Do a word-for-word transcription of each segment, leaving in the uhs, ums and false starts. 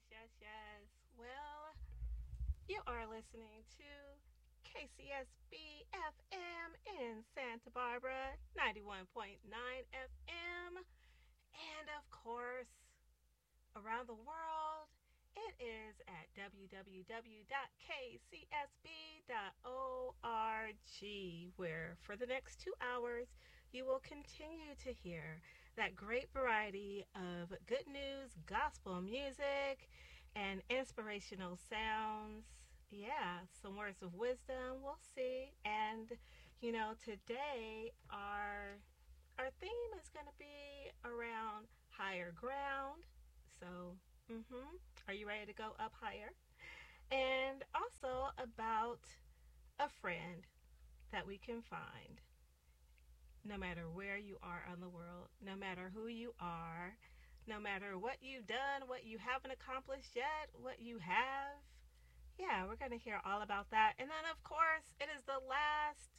yes, yes. Well, you are listening to K C S B F M in Santa Barbara, ninety-one point nine F M, and of course, around the world, it is at w w w dot k c s b dot org, where for the next two hours, you will continue to hear that great variety of good news, gospel music, and inspirational sounds. Yeah, some words of wisdom, we'll see. And, you know, today our our theme is going to be around higher ground. So, mm-hmm. Are you ready to go up higher? And also about a friend that we can find no matter where you are on the world, no matter who you are, no matter what you've done, what you haven't accomplished yet, what you have. Yeah, we're going to hear all about that. And then, of course, it is the last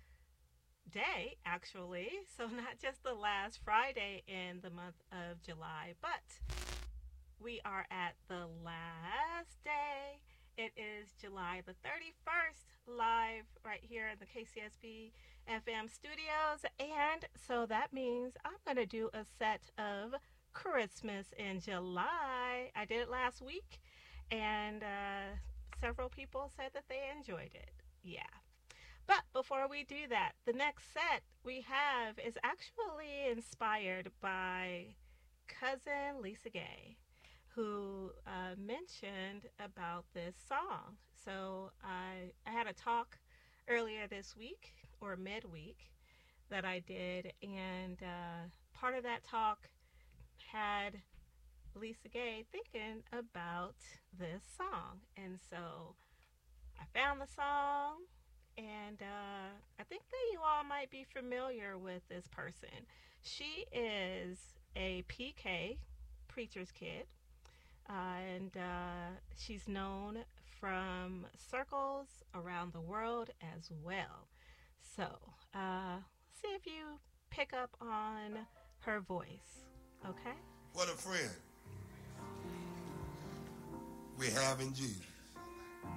day, actually. So, not just the last Friday in the month of July, but we are at the last day. It is July the thirty-first, live right here in the K C S B F M studios. And so that means I'm going to do a set of Christmas in July. I did it last week, and uh, several people said that they enjoyed it. Yeah. But before we do that, the next set we have is actually inspired by cousin Lisa Gay, who uh, mentioned about this song. So I, I had a talk earlier this week or midweek that I did, and uh, part of that talk had Lisa Gay thinking about this song. And so I found the song, and uh, I think that you all might be familiar with this person. She is a P K, preacher's kid, uh, and uh, she's known from circles around the world as well. So, uh, see if you pick up on her voice, okay? What a friend we have in Jesus.